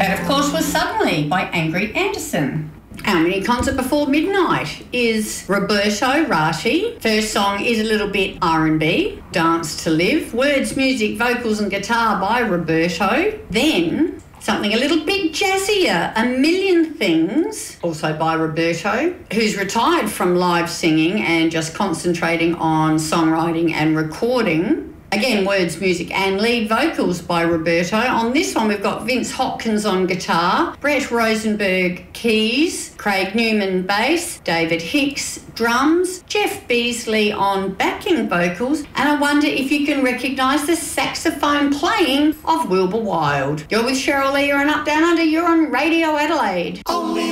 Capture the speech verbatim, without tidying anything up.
That, of course, was Suddenly by Angry Anderson. Our mini concert before midnight is Roberto Rashi. First song is a little bit R and B, Dance to Live. Words, music, vocals and guitar by Roberto. Then something a little bit jazzier, A Million Things, also by Roberto, who's retired from live singing and just concentrating on songwriting and recording. Again, words, music and lead vocals by Roberto. On this one, we've got Vince Hopkins on guitar, Brett Rosenberg keys, Craig Newman bass, David Hicks drums, Jeff Beasley on backing vocals, and I wonder if you can recognise the saxophone playing of Wilbur Wilde. You're with Cheryl Lee, you're on Up Down Under, you're on Radio Adelaide. Only